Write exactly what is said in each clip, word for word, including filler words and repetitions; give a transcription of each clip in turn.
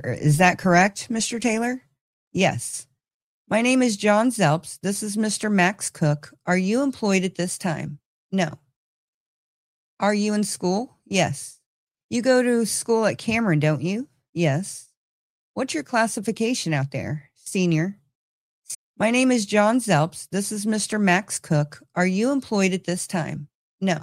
Is that correct, Mister Taylor? Yes. My name is John Zelps. This is Mister Max Cook. Are you employed at this time? No. Are you in school? Yes. You go to school at Cameron, don't you? Yes. What's your classification out there? Senior. My name is John Zelps. This is Mister Max Cook. Are you employed at this time? No.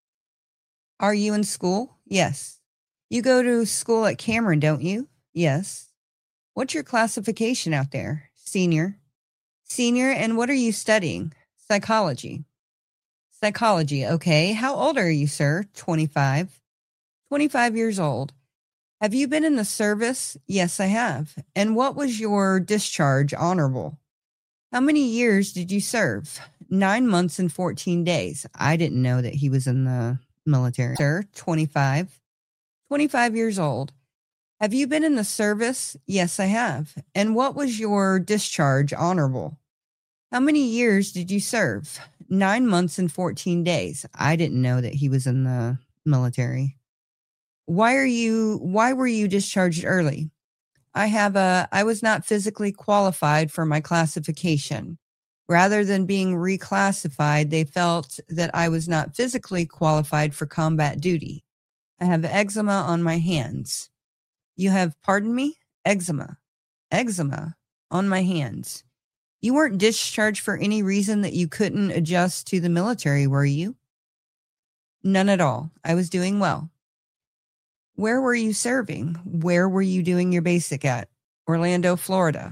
Are you in school? Yes. You go to school at Cameron, don't you? Yes. What's your classification out there? Senior. Senior, and what are you studying? Psychology. Psychology, okay. How old are you, sir? twenty-five. twenty-five years old. Have you been in the service? Yes, I have. And what was your discharge honorable? How many years did you serve? Nine months and fourteen days. I didn't know that he was in the military. Sir, twenty-five. twenty-five years old. Have you been in the service? Yes, I have. And what was your discharge honorable? How many years did you serve? Nine months and fourteen days. I didn't know that he was in the military. Why are you, why were you discharged early? I have a, I was not physically qualified for my classification. Rather than being reclassified, they felt that I was not physically qualified for combat duty. I have eczema on my hands. You have, pardon me? Eczema. Eczema on my hands. You weren't discharged for any reason that you couldn't adjust to the military, were you? None at all. I was doing well. Where were you serving? Where were you doing your basic at? Orlando, Florida.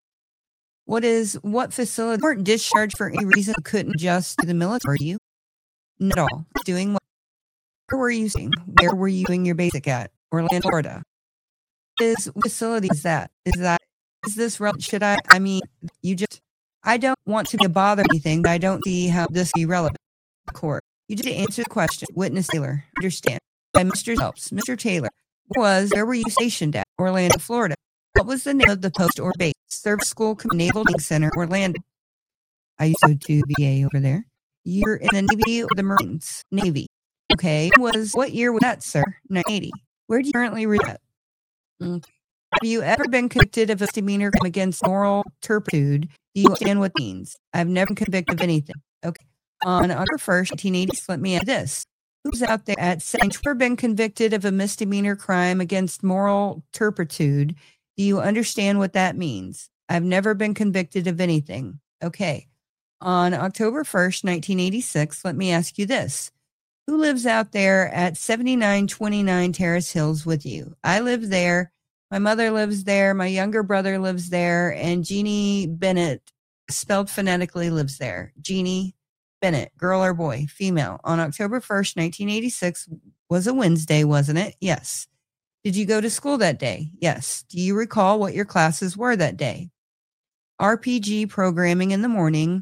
What is, what facility? You weren't discharged for any reason you couldn't adjust to the military, were you? Not at all. Doing well. Where were you serving? Where were you doing your basic at? Orlando, Florida. What is, what facility is that? Is that, is this, relevant? Should I, I mean, you just, I don't want to be a bother or anything, but I don't see how this be relevant. Court. You just answer the question. Witness Taylor. Understand. By Mister Zelps. Mister Taylor. Where was, where were you stationed at? Orlando, Florida. What was the name of the post or base? Service School Naval Training Center, Orlando. I used to do B A over there. You're in the Navy or the Marines? Navy. Okay. Was, what year was that, sir? nineteen eighty. Where do you currently reside? Okay. Have you ever been convicted of a misdemeanor crime against moral turpitude? Do you understand what it means? I've never been convicted of anything. Okay. On October first, nineteen eighty, let me add this. Who's out there at saying, ever been convicted of a misdemeanor crime against moral turpitude? Do you understand what that means? I've never been convicted of anything. Okay. On October first, nineteen eighty-six, let me ask you this. Who lives out there at seventy-nine twenty-nine Terrace Hills with you? I live there. My mother lives there. My younger brother lives there. And Jeannie Bennett, spelled phonetically, lives there. Jeannie Bennett, girl or boy, female. On October first, nineteen eighty-six was a Wednesday, wasn't it? Yes. Did you go to school that day? Yes. Do you recall what your classes were that day? R P G programming in the morning.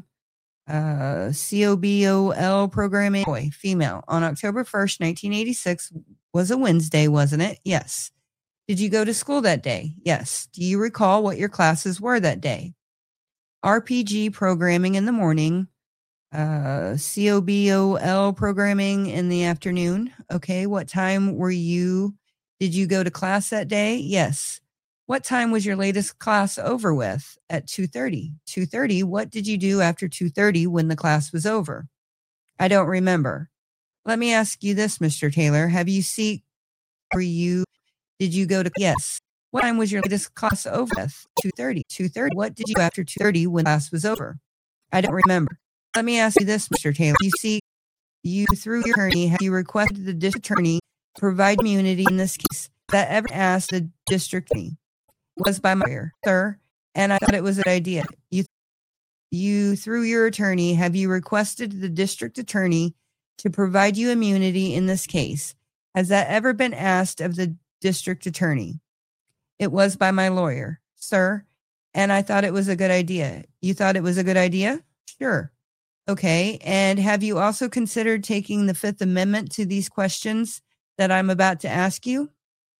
Uh, C O B O L programming, boy, female. On October first, nineteen eighty-six was a Wednesday, wasn't it? Yes. Did you go to school that day? Yes. Do you recall what your classes were that day? R P G programming in the morning. Uh, C O B O L programming in the afternoon. Okay. What time were you, did you go to class that day? Yes. What time was your latest class over with? At two thirty. two thirty. What did you do after two thirty when the class was over? I don't remember. Let me ask you this, Mister Taylor. Have you seen, were you, did you go to, yes. What time was your latest class over with? two thirty. two thirty. What did you do after two thirty when class was over? I don't remember. Let me ask you this, Mister Taylor. You see, you through your attorney, have you requested the district attorney to provide immunity in this case? That ever asked the district attorney? Was by my lawyer, sir, and I thought it was an idea. You, you through your attorney, have you requested the district attorney to provide you immunity in this case? Has that ever been asked of the district attorney? It was by my lawyer, sir, and I thought it was a good idea. You thought it was a good idea? Sure. Okay, and have you also considered taking the Fifth Amendment to these questions that I'm about to ask you?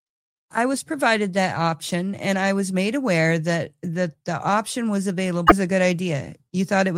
I was provided that option, and I was made aware that, that the option was available. It was a good idea. You thought it was